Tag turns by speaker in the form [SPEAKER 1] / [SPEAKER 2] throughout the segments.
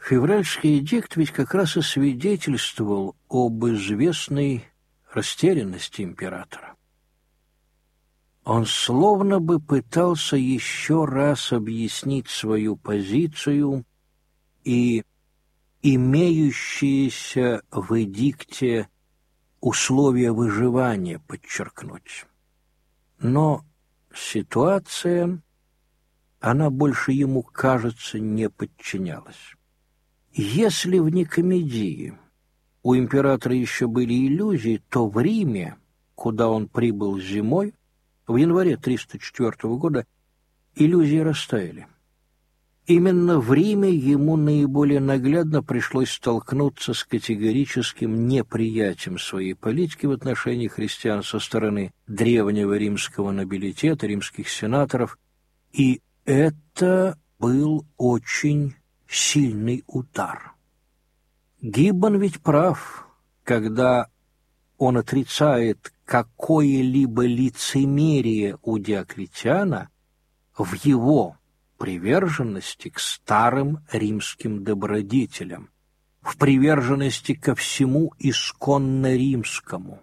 [SPEAKER 1] Февральский эдикт ведь как раз и свидетельствовал об известной растерянности императора. Он словно бы пытался еще раз объяснить свою позицию и имеющиеся в эдикте условия выживания подчеркнуть. Но ситуация, она больше ему, кажется, не подчинялась. Если в Никомедии у императора еще были иллюзии, то в Риме, куда он прибыл зимой, в январе 304 года, иллюзии растаяли. Именно в Риме ему наиболее наглядно пришлось столкнуться с категорическим неприятием своей политики в отношении христиан со стороны древнего римского нобилитета, римских сенаторов, и это был очень сильный удар. Гиббон ведь прав, когда он отрицает какое-либо лицемерие у Диоклетиана в его приверженности к старым римским добродетелям, в приверженности ко всему исконно римскому.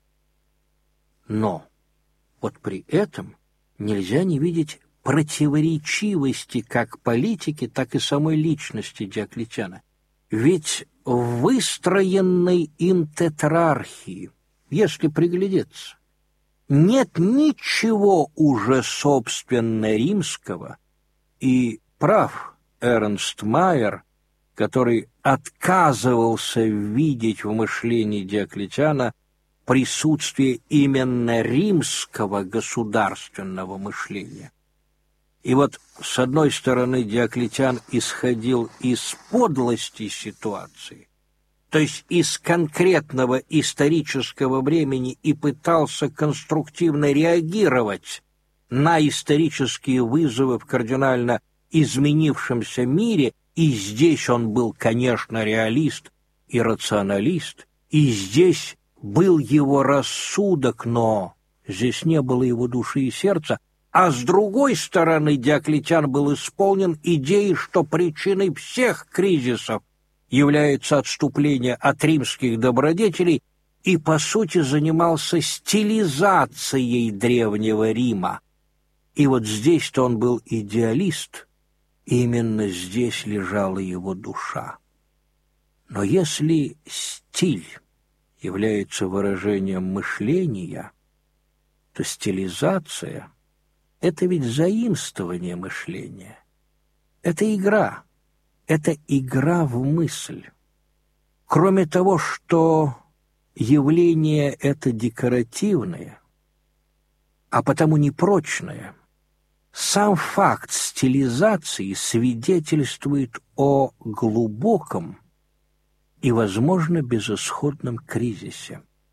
[SPEAKER 1] Но вот при этом нельзя не видеть противоречивости как политики, так и самой личности Диоклетиана. Ведь в выстроенной им тетрархии, если приглядеться, нет ничего уже собственно римского, и прав Эрнст Майер, который отказывался видеть в мышлении Диоклетиана присутствие именно римского государственного мышления. И вот, с одной стороны, Диоклетиан исходил из подлости ситуации, то есть из конкретного исторического времени, и пытался конструктивно реагировать на исторические вызовы в кардинально изменившемся мире, и здесь он был, конечно, реалист и рационалист, и здесь был его рассудок, но здесь не было его души и сердца. А с другой стороны, Диоклетиан был исполнен идеей, что причиной всех кризисов является отступление от римских добродетелей, и, по сути, занимался стилизацией древнего Рима. И вот здесь-то он был идеалист, и именно здесь лежала его душа. Но если стиль является выражением мышления, то стилизация — это ведь заимствование мышления. Это игра в мысль. Кроме того, что явление это декоративное, а потому непрочное, сам факт стилизации свидетельствует о глубоком и, возможно, безысходном кризисе.